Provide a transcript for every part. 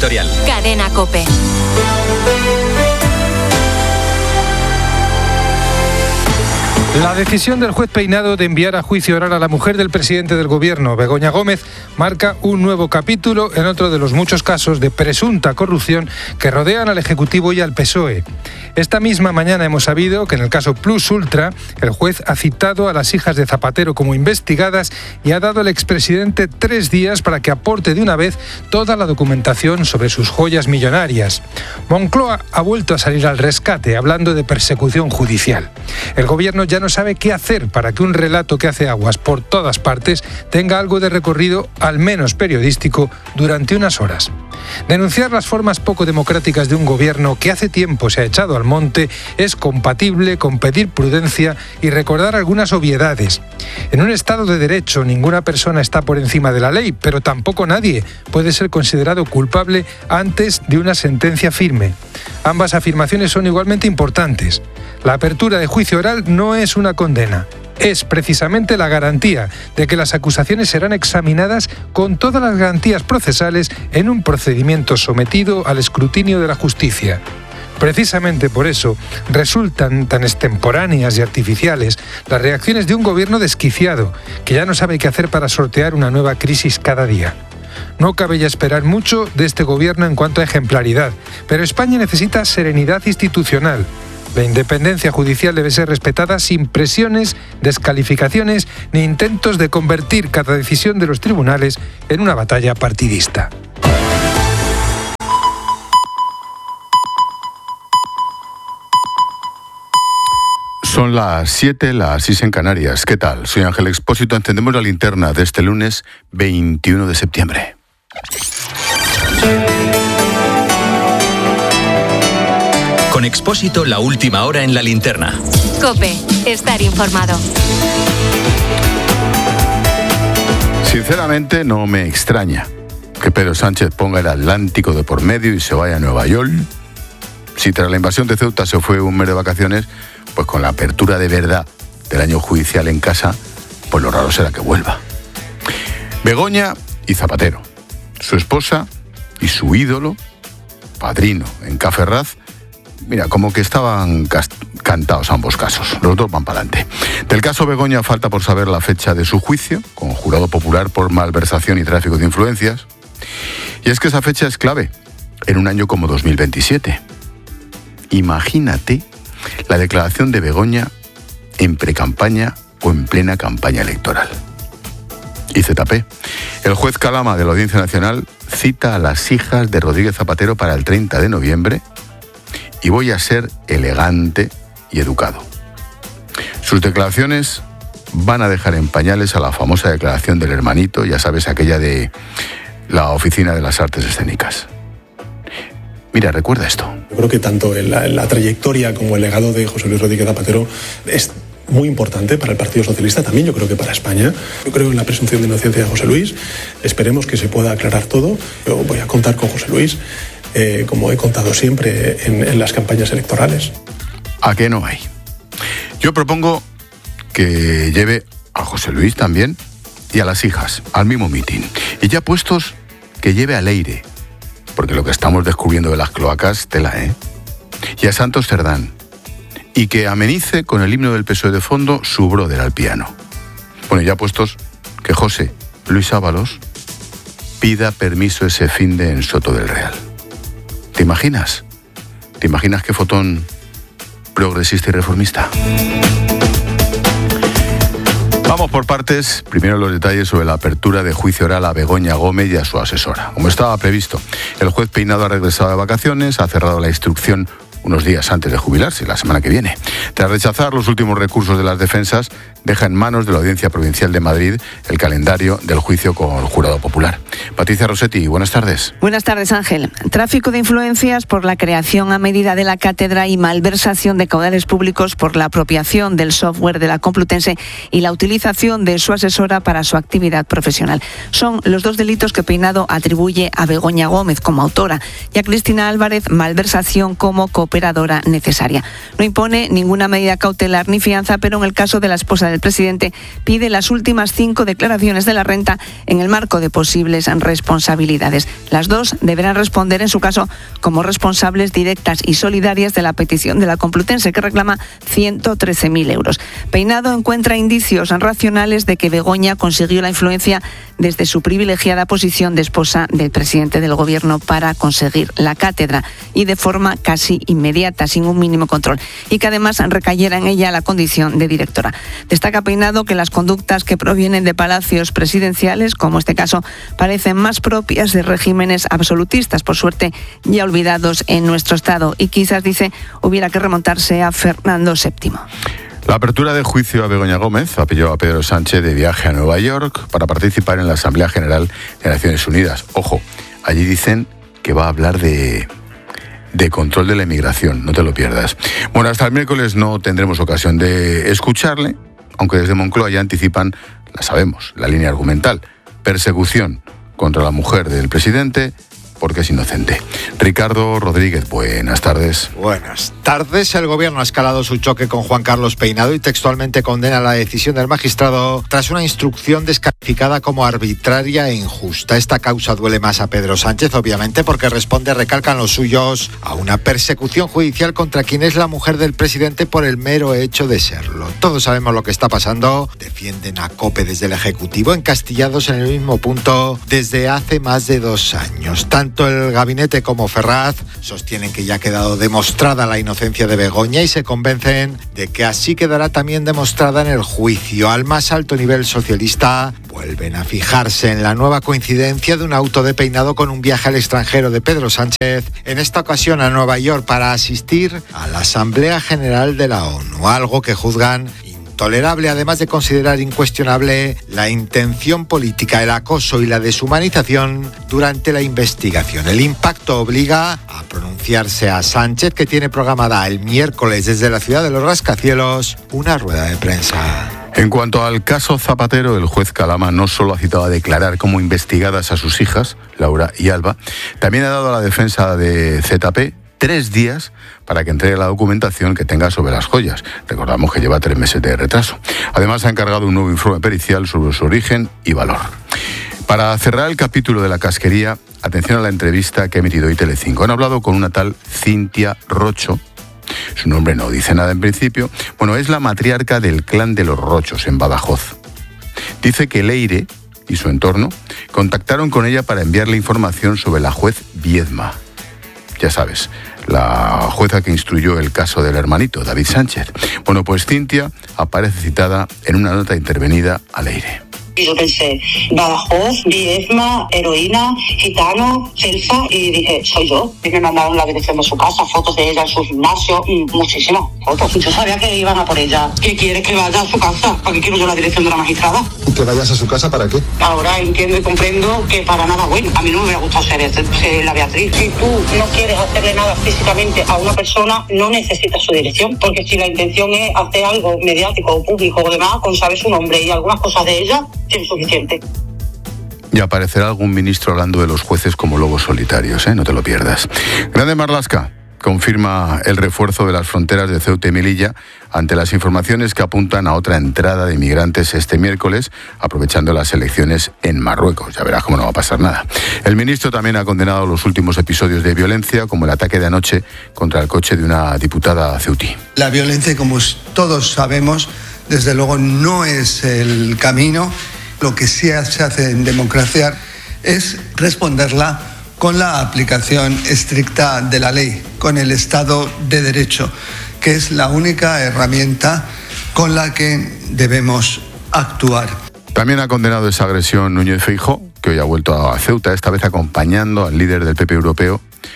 editorial. Cadena COPE. La decisión del juez Peinado de enviar a juicio oral a la mujer del presidente del gobierno, Begoña Gómez, marca un nuevo capítulo en otro de los muchos casos de presunta corrupción que rodean al Ejecutivo y al PSOE. Esta misma mañana hemos sabido que en el caso Plus Ultra, el juez ha citado a las hijas de Zapatero como investigadas y ha dado al expresidente 3 días para que aporte de una vez toda la documentación sobre sus joyas millonarias. Moncloa ha vuelto a salir al rescate hablando de persecución judicial. El gobierno ya no sabe qué hacer para que un relato que hace aguas por todas partes tenga algo de recorrido, al menos periodístico, durante unas horas. Denunciar las formas poco democráticas de un gobierno que hace tiempo se ha echado al monte es compatible con pedir prudencia y recordar algunas obviedades. En un Estado de Derecho ninguna persona está por encima de la ley, pero tampoco nadie puede ser considerado culpable antes de una sentencia firme. Ambas afirmaciones son igualmente importantes. La apertura de juicio oral no es una condena. Es precisamente la garantía de que las acusaciones serán examinadas con todas las garantías procesales en un procedimiento sometido al escrutinio de la justicia. Precisamente por eso resultan tan extemporáneas y artificiales las reacciones de un gobierno desquiciado, que ya no sabe qué hacer para sortear una nueva crisis cada día. No cabe ya esperar mucho de este gobierno en cuanto a ejemplaridad, pero España necesita serenidad institucional. La independencia judicial debe ser respetada sin presiones, descalificaciones ni intentos de convertir cada decisión de los tribunales en una batalla partidista. Son las 7, las 6 en Canarias. ¿Qué tal? Soy Ángel Expósito. Encendemos la linterna de este lunes 21 de septiembre. Con Expósito, la última hora en la linterna. COPE, estar informado. Sinceramente, no me extraña que Pedro Sánchez ponga el Atlántico de por medio y se vaya a Nueva York. Si tras la invasión de Ceuta se fue un mes de vacaciones, pues con la apertura de verdad del año judicial en casa, pues lo raro será que vuelva. Begoña y Zapatero, su esposa y su ídolo, padrino en Caferraz, mira, como que estaban cantados ambos casos. Los dos van para adelante. Del caso Begoña falta por saber la fecha de su juicio, con jurado popular por malversación y tráfico de influencias. Y es que esa fecha es clave en un año como 2027. Imagínate la declaración de Begoña en precampaña o en plena campaña electoral. Y ZP. El juez Calama de la Audiencia Nacional cita a las hijas de Rodríguez Zapatero para el 30 de noviembre y voy a ser elegante y educado. Sus declaraciones van a dejar en pañales a la famosa declaración del hermanito, ya sabes, aquella de la Oficina de las Artes Escénicas. Mira, recuerda esto. Yo creo que tanto la trayectoria como el legado de José Luis Rodríguez Zapatero es muy importante para el Partido Socialista, también yo creo que para España. Yo creo en la presunción de inocencia de José Luis. Esperemos que se pueda aclarar todo. Yo voy a contar con José Luis, como he contado siempre en las campañas electorales. ¿A qué no hay? Yo propongo que lleve a José Luis también y a las hijas al mismo mitin. Y ya puestos, que lleve a Leire, porque lo que estamos descubriendo de las cloacas, tela, y a Santos Cerdán, y que amenice con el himno del PSOE de fondo su brother al piano. Bueno, ya puestos, que José Luis Ábalos pida permiso ese finde en Soto del Real. ¿Te imaginas? ¿Te imaginas qué fotón progresista y reformista? Vamos por partes. Primero los detalles sobre la apertura de juicio oral a Begoña Gómez y a su asesora. Como estaba previsto, el juez Peinado ha regresado de vacaciones, ha cerrado la instrucción unos días antes de jubilarse, la semana que viene. Tras rechazar los últimos recursos de las defensas, deja en manos de la Audiencia Provincial de Madrid el calendario del juicio con el jurado popular. Patricia Rossetti, buenas tardes. Buenas tardes, Ángel. Tráfico de influencias por la creación a medida de la cátedra y malversación de caudales públicos por la apropiación del software de la Complutense y la utilización de su asesora para su actividad profesional. Son los dos delitos que Peinado atribuye a Begoña Gómez como autora y a Cristina Álvarez malversación como coparticipación operadora necesaria. No impone ninguna medida cautelar ni fianza, pero en el caso de la esposa del presidente pide las últimas 5 declaraciones de la renta en el marco de posibles responsabilidades. Las dos deberán responder en su caso como responsables directas y solidarias de la petición de la Complutense, que reclama 113.000 euros. Peinado encuentra indicios racionales de que Begoña consiguió la influencia desde su privilegiada posición de esposa del presidente del gobierno para conseguir la cátedra y de forma casi inmediata, sin un mínimo control, y que además recayera en ella la condición de directora. Destaca Peinado que las conductas que provienen de palacios presidenciales, como este caso, parecen más propias de regímenes absolutistas, por suerte ya olvidados en nuestro Estado, y quizás, dice, hubiera que remontarse a Fernando VII. La apertura de juicio a Begoña Gómez ha pillado a Pedro Sánchez de viaje a Nueva York para participar en la Asamblea General de Naciones Unidas. Ojo, allí dicen que va a hablar de control de la inmigración, no te lo pierdas. Bueno, hasta el miércoles no tendremos ocasión de escucharle, aunque desde Moncloa ya anticipan, la sabemos, la línea argumental: persecución contra la mujer del presidente porque es inocente. Ricardo Rodríguez, buenas tardes. Buenas tardes. El gobierno ha escalado su choque con Juan Carlos Peinado y textualmente condena la decisión del magistrado tras una instrucción descalificada como arbitraria e injusta. Esta causa duele más a Pedro Sánchez, obviamente, porque responde, recalcan los suyos, a una persecución judicial contra quien es la mujer del presidente por el mero hecho de serlo. Todos sabemos lo que está pasando. Defienden a COPE desde el Ejecutivo, encastillados en el mismo punto desde hace más de 2 años. Tanto el gabinete como Ferraz sostienen que ya ha quedado demostrada la inocencia de Begoña y se convencen de que así quedará también demostrada en el juicio. Al más alto nivel socialista vuelven a fijarse en la nueva coincidencia de un auto de Peinado con un viaje al extranjero de Pedro Sánchez, en esta ocasión a Nueva York para asistir a la Asamblea General de la ONU, algo que juzgan intolerable, además de considerar incuestionable la intención política, el acoso y la deshumanización durante la investigación. El impacto obliga a pronunciarse a Sánchez, que tiene programada el miércoles desde la ciudad de los rascacielos una rueda de prensa. En cuanto al caso Zapatero, el juez Calama no solo ha citado a declarar como investigadas a sus hijas, Laura y Alba, también ha dado a la defensa de ZP 3 días para que entregue la documentación que tenga sobre las joyas. Recordamos que lleva 3 meses de retraso. Además, ha encargado un nuevo informe pericial sobre su origen y valor. Para cerrar el capítulo de la casquería, atención a la entrevista que ha emitido hoy Telecinco. Han hablado con una tal Cintia Rocho. Su nombre no dice nada en principio. Bueno, es la matriarca del clan de los Rochos en Badajoz. Dice que Leire y su entorno contactaron con ella para enviarle información sobre la juez Viedma. Ya sabes, la jueza que instruyó el caso del hermanito, David Sánchez. Bueno, pues Cintia aparece citada en una nota intervenida a Leire. Y yo pensé, Badajoz, Viedma, heroína, gitano, Celsa, y dije, soy yo. Y me mandaron la dirección de su casa, fotos de ella en su gimnasio, muchísimas fotos. Yo sabía que iban a por ella. ¿Qué quieres que vaya a su casa? ¿Para qué quiero yo la dirección de la magistrada? ¿Y que vayas a su casa para qué? Ahora entiendo y comprendo que para nada bueno. A mí no me hubiera gustado ser la Beatriz. Si tú no quieres hacerle nada físicamente a una persona, no necesitas su dirección. Porque si la intención es hacer algo mediático o público o demás, con saber su nombre y algunas cosas de ella, es suficiente. Y aparecerá algún ministro hablando de los jueces como lobos solitarios, no te lo pierdas. Grande Marlaska confirma el refuerzo de las fronteras de Ceuta y Melilla ante las informaciones que apuntan a otra entrada de inmigrantes este miércoles, aprovechando las elecciones en Marruecos. Ya verás cómo no va a pasar nada. El ministro también ha condenado los últimos episodios de violencia, como el ataque de anoche contra el coche de una diputada ceutí. La violencia, como todos sabemos, desde luego no es el camino. Lo que sí se hace en democracia es responderla con la aplicación estricta de la ley, con el Estado de Derecho, que es la única herramienta con la que debemos actuar. También ha condenado esa agresión Núñez Feijóo, que hoy ha vuelto a Ceuta, esta vez acompañando al líder del PP europeo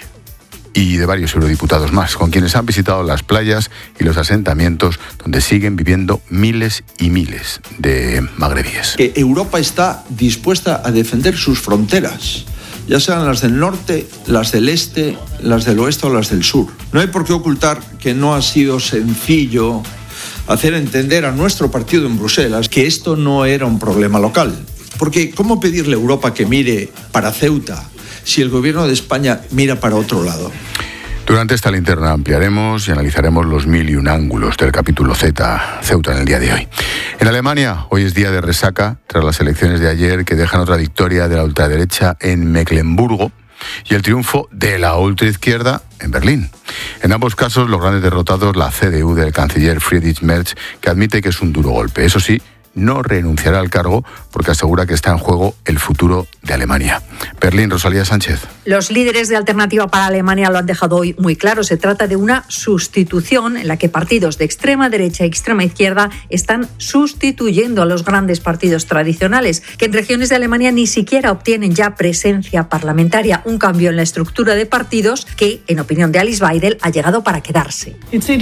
y de varios eurodiputados más, con quienes han visitado las playas y los asentamientos donde siguen viviendo miles y miles de magrebíes. Que Europa está dispuesta a defender sus fronteras, ya sean las del norte, las del este, las del oeste o las del sur. No hay por qué ocultar que no ha sido sencillo hacer entender a nuestro partido en Bruselas que esto no era un problema local. Porque ¿cómo pedirle a Europa que mire para Ceuta si el gobierno de España mira para otro lado? Durante esta linterna ampliaremos y analizaremos los 1001 ángulos del capítulo Z, Ceuta, en el día de hoy. En Alemania, hoy es día de resaca tras las elecciones de ayer que dejan otra victoria de la ultraderecha en Mecklemburgo y el triunfo de la ultraizquierda en Berlín. En ambos casos, los grandes derrotados, la CDU del canciller Friedrich Merz, que admite que es un duro golpe. Eso sí, no renunciará al cargo porque asegura que está en juego el futuro de Alemania. Berlín, Rosalía Sánchez. Los líderes de Alternativa para Alemania lo han dejado hoy muy claro. Se trata de una sustitución en la que partidos de extrema derecha y extrema izquierda están sustituyendo a los grandes partidos tradicionales, que en regiones de Alemania ni siquiera obtienen ya presencia parlamentaria. Un cambio en la estructura de partidos que, en opinión de Alice Weidel, ha llegado para quedarse.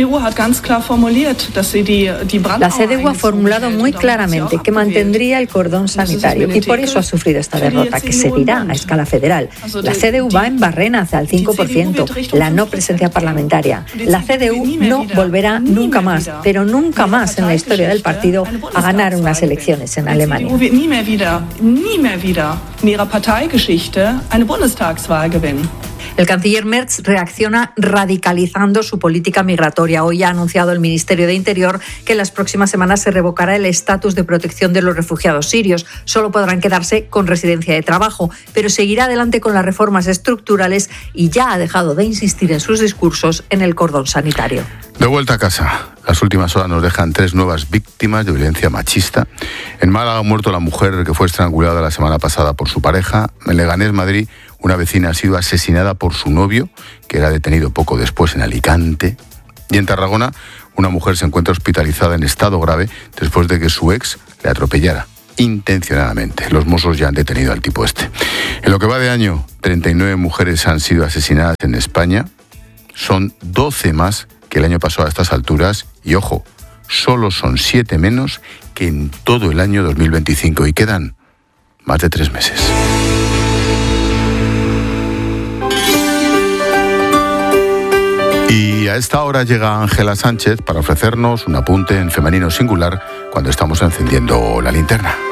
La CDU ha formulado muy claramente que mantendría el cordón sanitario y por eso ha sufrido esta derrota, que se dirá a escala federal. La CDU va en barrena hacia el 5%, la no presencia parlamentaria. La CDU no volverá nunca más, pero nunca más en la historia del partido, a ganar unas elecciones en Alemania. El canciller Merz reacciona radicalizando su política migratoria. Hoy ha anunciado el Ministerio de Interior que en las próximas semanas se revocará el estatus de protección de los refugiados sirios. Solo podrán quedarse con residencia de trabajo, pero seguirá adelante con las reformas estructurales y ya ha dejado de insistir en sus discursos en el cordón sanitario. De vuelta a casa. Las últimas horas nos dejan 3 nuevas víctimas de violencia machista. En Málaga ha muerto la mujer que fue estrangulada la semana pasada por su pareja. En Leganés, Madrid, una vecina ha sido asesinada por su novio, que era detenido poco después en Alicante. Y en Tarragona, una mujer se encuentra hospitalizada en estado grave después de que su ex le atropellara intencionadamente. Los Mossos ya han detenido al tipo este. En lo que va de año, 39 mujeres han sido asesinadas en España. Son 12 más que el año pasado a estas alturas. Y ojo, solo son 7 menos que en todo el año 2025. Y quedan más de 3 meses. Y a esta hora llega Ángela Sánchez para ofrecernos un apunte en femenino singular cuando estamos encendiendo la linterna.